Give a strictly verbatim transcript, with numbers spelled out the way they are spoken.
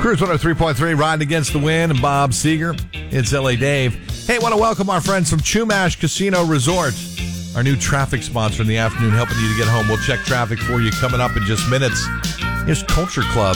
Cruise one oh three point three, riding against the wind, and Bob Seger. It's L A Dave. Hey, I want to welcome our friends from Chumash Casino Resort, our new traffic sponsor in the afternoon, helping you to get home. We'll check traffic for you coming up in just minutes. Here's Culture Club